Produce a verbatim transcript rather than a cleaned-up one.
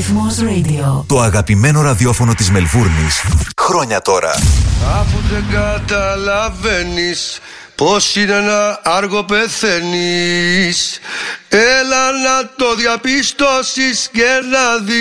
Ρυθμός Radio. Το αγαπημένο ραδιόφωνο της Μελβούρνης. Χρόνια τώρα. Αφού δεν καταλαβαίνεις πως είναι ένα άργο πεθαίνεις, έλα να το διαπιστώσεις και να δεις.